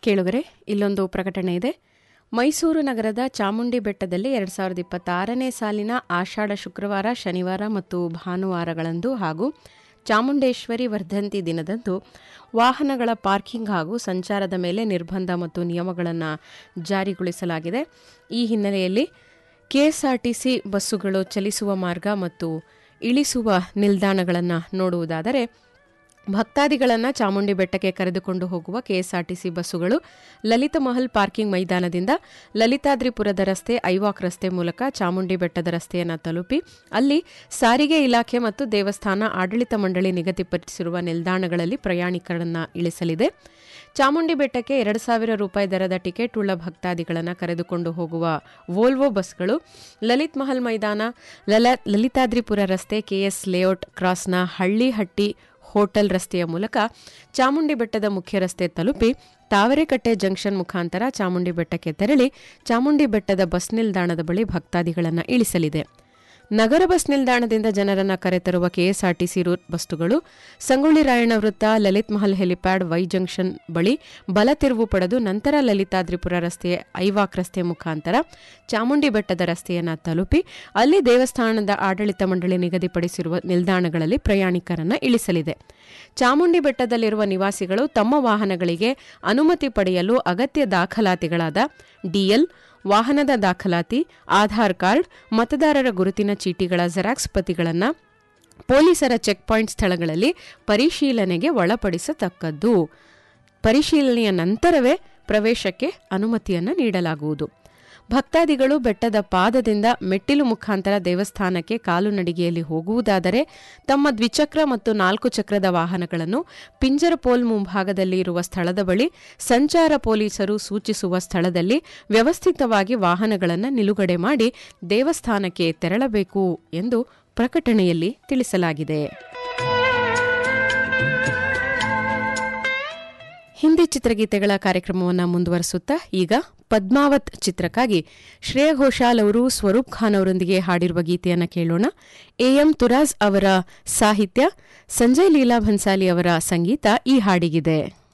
ಕೇಳುಗರೆ, ಇಲ್ಲೊಂದು ಪ್ರಕಟಣೆ ಇದೆ. ಮೈಸೂರು ನಗರದ ಚಾಮುಂಡಿ ಬೆಟ್ಟದಲ್ಲಿ 2026ನೇ ಸಾಲಿನ ಆಷಾಢ ಶುಕ್ರವಾರ, ಶನಿವಾರ ಮತ್ತು ಭಾನುವಾರಗಳಂದು ಹಾಗೂ ಚಾಮುಂಡೇಶ್ವರಿ ವರ್ಧಂತಿ ದಿನದಂದು ವಾಹನಗಳ ಪಾರ್ಕಿಂಗ್ ಹಾಗೂ ಸಂಚಾರದ ಮೇಲೆ ನಿರ್ಬಂಧ ಮತ್ತು ನಿಯಮಗಳನ್ನು ಜಾರಿಗೊಳಿಸಲಾಗಿದೆ. ಈ ಹಿನ್ನೆಲೆಯಲ್ಲಿ ಕೆಎಸ್ಆರ್ಟಿಸಿ ಬಸ್ಸುಗಳು ಚಲಿಸುವ ಮಾರ್ಗ ಮತ್ತು ಇಳಿಸುವ ನಿಲ್ದಾಣಗಳನ್ನು ನೋಡುವುದಾದರೆ, ಭಕ್ತಾದಿಗಳನ್ನು ಚಾಮುಂಡಿ ಬೆಟ್ಟಕ್ಕೆ ಕರೆದುಕೊಂಡು ಹೋಗುವ ಕೆಎಸ್ಆರ್ಟಿಸಿ ಬಸ್ಸುಗಳು ಲಲಿತ ಮಹಲ್ ಪಾರ್ಕಿಂಗ್ ಮೈದಾನದಿಂದ ಲಲಿತಾದ್ರಿಪುರದ ರಸ್ತೆ, ಐವಾಕ್ ರಸ್ತೆ ಮೂಲಕ ಚಾಮುಂಡಿ ಬೆಟ್ಟದ ರಸ್ತೆಯನ್ನು ತಲುಪಿ ಅಲ್ಲಿ ಸಾರಿಗೆ ಇಲಾಖೆ ಮತ್ತು ದೇವಸ್ಥಾನ ಆಡಳಿತ ಮಂಡಳಿ ನಿಗದಿಪಡಿಸಿರುವ ನಿಲ್ದಾಣಗಳಲ್ಲಿ ಪ್ರಯಾಣಿಕರನ್ನು ಇಳಿಸಲಿದೆ. ಚಾಮುಂಡಿ ಬೆಟ್ಟಕ್ಕೆ 2,000 ರೂಪಾಯಿ ದರದ ಟಿಕೆಟ್ ಉಳ್ಳ ಭಕ್ತಾದಿಗಳನ್ನು ಕರೆದುಕೊಂಡು ಹೋಗುವ ವೋಲ್ವೋ ಬಸ್ಗಳು ಲಲಿತ್ ಮಹಲ್ ಮೈದಾನ, ಲಲಿತಾದ್ರಿಪುರ ರಸ್ತೆ, ಕೆಎಸ್ ಲೇಔಟ್ ಕ್ರಾಸ್ನ ಹಳ್ಳಿಹಟ್ಟಿ ಹೋಟೆಲ್ ರಸ್ತೆಯ ಮೂಲಕ ಚಾಮುಂಡಿ ಬೆಟ್ಟದ ಮುಖ್ಯ ರಸ್ತೆ ತಲುಪಿ ತಾವರೆಕಟ್ಟೆ ಜಂಕ್ಷನ್ ಮುಖಾಂತರ ಚಾಮುಂಡಿ ಬೆಟ್ಟಕ್ಕೆ ತೆರಳಿ ಚಾಮುಂಡಿ ಬೆಟ್ಟದ ಬಸ್ ನಿಲ್ದಾಣದ ಬಳಿ ಭಕ್ತಾದಿಗಳನ್ನು ಇಳಿಸಲಿದೆ. ನಗರ ಬಸ್ ನಿಲ್ದಾಣದಿಂದ ಜನರನ್ನು ಕರೆತರುವ ಕೆಎಸ್ಆರ್ಟಿಸಿ ರೂಟ್ ಬಸ್ಸುಗಳು ಸಂಗೊಳ್ಳಿ ರಾಯಣ್ಣ ವೃತ್ತ, Lalit Mahal helipad, Y junction ಬಳಿ ಬಲ ತಿರುವು ಪಡೆದು ನಂತರ ಲಲಿತಾದ್ರಿಪುರ ರಸ್ತೆ, ಐವಾಕ್ ರಸ್ತೆ ಮುಖಾಂತರ ಚಾಮುಂಡಿ ಬೆಟ್ಟದ ರಸ್ತೆಯನ್ನು ತಲುಪಿ ಅಲ್ಲಿ ದೇವಸ್ಥಾನದ ಆಡಳಿತ ಮಂಡಳಿ ನಿಗದಿಪಡಿಸಿರುವ ನಿಲ್ದಾಣಗಳಲ್ಲಿ ಪ್ರಯಾಣಿಕರನ್ನು ಇಳಿಸಲಿದೆ. ಚಾಮುಂಡಿ ಬೆಟ್ಟದಲ್ಲಿರುವ ನಿವಾಸಿಗಳು ತಮ್ಮ ವಾಹನಗಳಿಗೆ ಅನುಮತಿ ಪಡೆಯಲು ಅಗತ್ಯ ದಾಖಲಾತಿಗಳಾದ ಡಿಎಲ್, ವಾಹನದ ದಾಖಲಾತಿ, ಆಧಾರ್ ಕಾರ್ಡ್, ಮತದಾರರ ಗುರುತಿನ ಚೀಟಿಗಳ ಜೆರಾಕ್ಸ್ ಪ್ರತಿಗಳನ್ನು ಪೊಲೀಸರ ಚೆಕ್ ಪಾಯಿಂಟ್ ಸ್ಥಳಗಳಲ್ಲಿ ಪರಿಶೀಲನೆಗೆ ಒಳಪಡಿಸತಕ್ಕದ್ದು. ಪರಿಶೀಲನೆಯ ನಂತರವೇ ಪ್ರವೇಶಕ್ಕೆ ಅನುಮತಿಯನ್ನು ನೀಡಲಾಗುವುದು. ಭಕ್ತಾದಿಗಳು ಬೆಟ್ಟದ ಪಾದದಿಂದ ಮೆಟ್ಟಿಲು ಮುಖಾಂತರ ದೇವಸ್ಥಾನಕ್ಕೆ ಕಾಲು ನಡಿಗೆಯಲ್ಲಿ ಹೋಗುವುದಾದರೆ ತಮ್ಮ ದ್ವಿಚಕ್ರ ಮತ್ತು 4 ಚಕ್ರದ ವಾಹನಗಳನ್ನು ಪಿಂಜರಪೋಲ್ ಮುಂಭಾಗದಲ್ಲಿ ಇರುವ ಸ್ಥಳದ ಬಳಿ ಸಂಚಾರ ಪೊಲೀಸರು ಸೂಚಿಸುವ ಸ್ಥಳದಲ್ಲಿ ವ್ಯವಸ್ಥಿತವಾಗಿ ವಾಹನಗಳನ್ನು ನಿಲುಗಡೆ ಮಾಡಿ ದೇವಸ್ಥಾನಕ್ಕೆ ತೆರಳಬೇಕು ಎಂದು ಪ್ರಕಟಣೆಯಲ್ಲಿ ತಿಳಿಸಲಾಗಿದೆ. ಹಿಂದಿ ಚಿತ್ರಗೀತೆಗಳ ಕಾರ್ಯಕ್ರಮವನ್ನು ಮುಂದುವರಿಸುತ್ತಾ ಈಗ ಪದ್ಮಾವತ್ ಚಿತ್ರಕ್ಕಾಗಿ ಶ್ರೇಯಾ ಘೋಷಾಲ್ ಅವರು ಸ್ವರೂಪ್ ಖಾನ್ ಅವರೊಂದಿಗೆ ಹಾಡಿರುವ ಗೀತೆಯನ್ನು ಕೇಳೋಣ. ಎಎಂ ತುರಾಜ್ ಅವರ ಸಾಹಿತ್ಯ, ಸಂಜಯ್ ಲೀಲಾ ಭನ್ಸಾಲಿ ಅವರ ಸಂಗೀತ ಈ ಹಾಡಿಗಿದೆ.